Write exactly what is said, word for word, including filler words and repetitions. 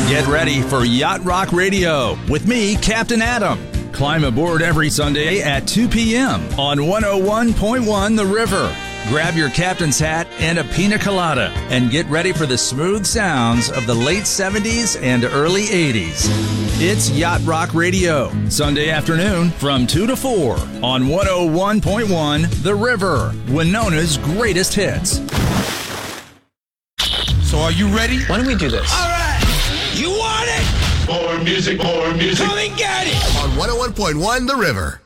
Get ready for Yacht Rock Radio with me, Captain Adam. Climb aboard every Sunday at two p.m. on one oh one point one The River. Grab your captain's hat and a pina colada and get ready for the smooth sounds of the late seventies and early eighties. It's Yacht Rock Radio, Sunday afternoon from two to four on one oh one point one The River, Winona's greatest hits. So are you ready? Why don't we do this? All right. You want it? More music, more music. Come and get it. On one oh one point one The River.